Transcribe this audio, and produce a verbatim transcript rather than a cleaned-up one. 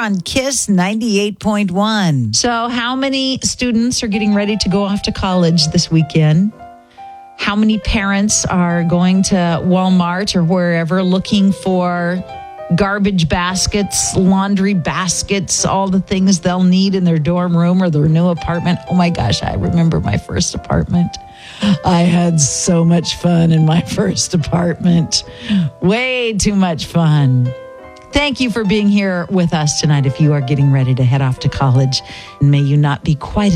on Kiss ninety-eight point one. So how many students are getting ready to go off to college this weekend? How many parents are going to Walmart or wherever looking for garbage baskets, laundry baskets, all the things they'll need in their dorm room or their new apartment? Oh my gosh, I remember my first apartment. I had so much fun in my first apartment. Way too much fun. Thank you for being here with us tonight. If you are getting ready to head off to college, may you not be quite